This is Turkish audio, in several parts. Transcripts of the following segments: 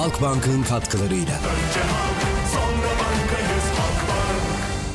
Halkbank'ın katkılarıyla. Önce halk, sonra bankayız Halkbank.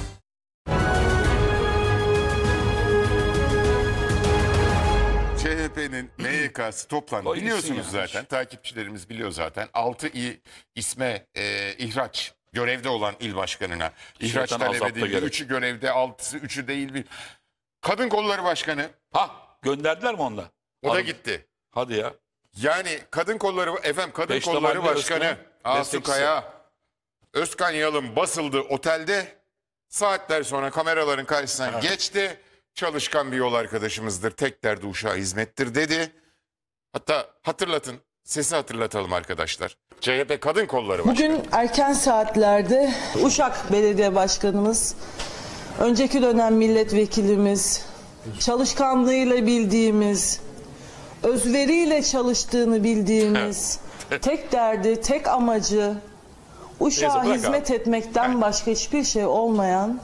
CHP'nin MYK'sı toplandı. Biliyorsunuz zaten. Takipçilerimiz biliyor zaten. 6 isme ihraç görevde olan il başkanına ihraç talep edildi. 3'ü görevde, 6'sı 3'ü değil. Kadın Kolları Başkanı. Gönderdiler mi onda? O da gitti. Hadi ya. Yani Kadın Kolları Başkanı Asu Kaya, Özkan Yalın basıldı otelde. Saatler sonra kameraların karşısına geçti. Çalışkan bir yol arkadaşımızdır. Tek derdi uşağa hizmettir dedi. Hatta sesi hatırlatalım arkadaşlar. CHP Kadın Kolları Başkanı. Bugün erken saatlerde Uşak Belediye Başkanımız, önceki dönem milletvekilimiz, çalışkanlığıyla bildiğimiz, özveriyle çalıştığını bildiğimiz, tek derdi, tek amacı Uşak'a hizmet etmekten başka hiçbir şey olmayan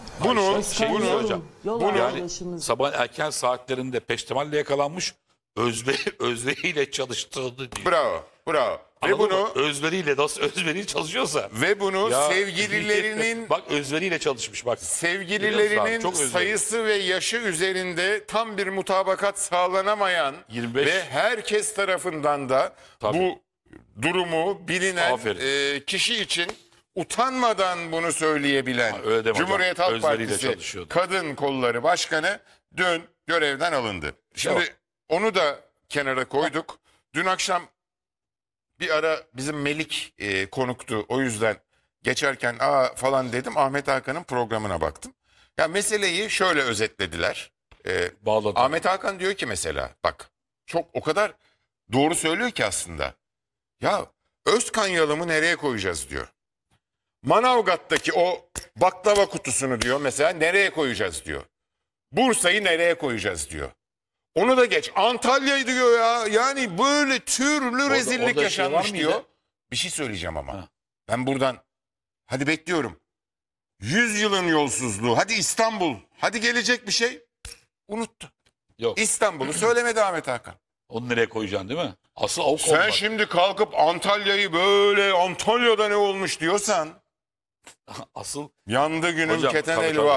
Sabah erken saatlerinde peştemalle yakalanmış, özveriyle çalıştığını diyor. Bravo. Ve bunu özveriyle, nasıl özveriyle çalışıyorsa. Ve bunu sevgililerinin bak özveriyle çalışmış bak. Sevgililerinin sayısı ve yaşı üzerinde tam bir mutabakat sağlanamayan 25. ve herkes tarafından da bu durumu bilinen kişi için utanmadan bunu söyleyebilen Cumhuriyet Halk Partisi Kadın Kolları Başkanı dün görevden alındı. Şimdi onu da kenara koyduk. Dün akşam bir ara bizim Melik konuktu. O yüzden geçerken falan dedim, Ahmet Hakan'ın programına baktım. Ya meseleyi şöyle özetlediler. Ahmet Hakan diyor ki mesela, bak çok o kadar doğru söylüyor ki aslında. Ya Özkan Yalım'ı nereye koyacağız diyor. Manavgat'taki o baklava kutusunu diyor mesela nereye koyacağız diyor. Bursa'yı nereye koyacağız diyor. Onu da geç. Antalya'yı diyor ya. Yani böyle türlü rezillik yaşanmış diyor. Bir şey söyleyeceğim ama. Ben buradan hadi bekliyorum. 100 yılın yolsuzluğu. Hadi İstanbul. Hadi gelecek bir şey. Unuttu. Yok. İstanbul'u söylemedi Ahmet Hakan. Onu nereye koyacaksın değil mi? Asıl o sen şimdi kalkıp Antalya'yı böyle Antalya'da ne olmuş diyorsan asıl yandı günüm hocam, keten tabii, elva.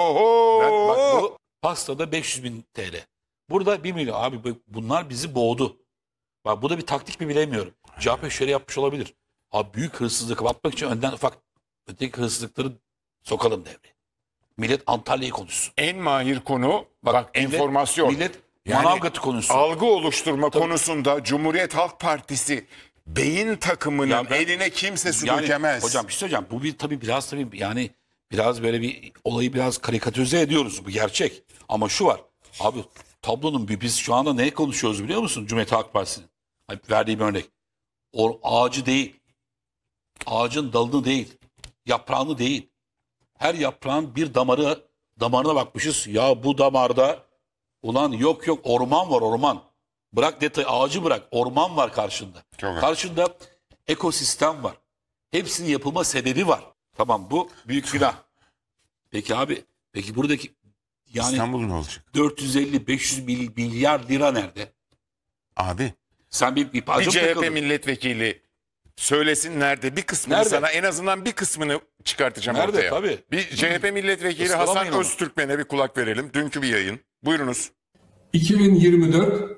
Bak, bu pastada 500.000 TL. Burada 1 milyon. Abi bunlar bizi boğdu. Bak bu da bir taktik mi bilemiyorum. CHP şöyle yapmış olabilir. Abi büyük hırsızlığı kapatmak için önden ufak öteki hırsızlıkları sokalım devreye. Millet Antalya'yı konuşsun. En mahir konu bak enformasyon. Millet Manavgat'ı konuşsun. Algı oluşturma konusunda Cumhuriyet Halk Partisi beyin takımının eline kimse su dökemez. Hocam bir şey söyleyeceğim. Bu biraz yani biraz böyle bir olayı biraz karikatürize ediyoruz. Bu gerçek. Ama şu var. Abi tablonun biz şu anda ne konuşuyoruz biliyor musun? Cumhuriyet Halk Partisi'nin verdiği bir örnek. O ağacı değil. Ağacın dalını değil. Yaprağını değil. Her yaprağın bir damarına bakmışız. Ya bu damarda ulan yok orman var orman. Bırak detayı, ağacı bırak. Orman var karşında. Karşında ekosistem var. Hepsinin yapılma sebebi var. Tamam bu büyük günah. Peki abi buradaki yani İstanbul ne olacak? 450-500 milyar lira nerede? Abi. Sen bir CHP milletvekili söylesin nerede? Bir kısmını sana en azından bir kısmını çıkartacağım ortaya. Tabii. Bir CHP milletvekili Hasan Öztürkmen'e bir kulak verelim. Dünkü bir yayın. Buyurunuz. 2024,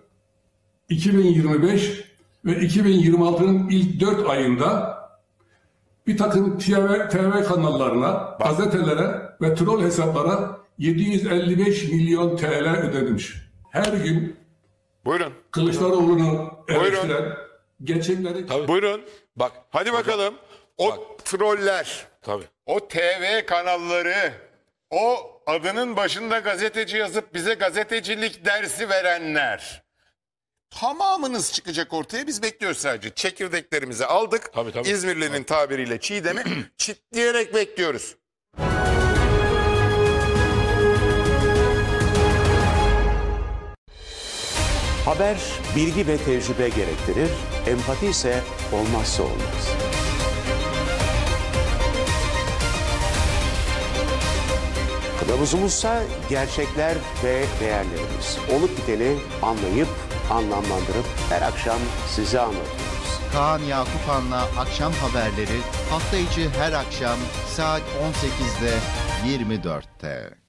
2025 ve 2026'nın ilk 4 ayında bir takım TV kanallarına, gazetelere ve troll hesaplara 755 milyon TL ödenmiş. Her gün Kılıçdaroğlu'nu eleştiren gerçekleri... Buyurun. Bak. Hadi bakalım. O troller, o TV kanalları, o adının başında gazeteci yazıp bize gazetecilik dersi verenler. Tamamınız çıkacak ortaya. Biz bekliyoruz sadece. Çekirdeklerimizi aldık. İzmirli'nin tabiriyle çiğdemi çitleyerek bekliyoruz. Haber bilgi ve tecrübe gerektirir. Empati ise olmazsa olmaz. Kılavuzumuzsa gerçekler ve değerlerimiz. Olup biteni anlayıp, anlamlandırıp her akşam size anlatıyoruz. Kaan Yakupan'la Akşam Haberleri hafta içi her akşam saat 18'de 24'te.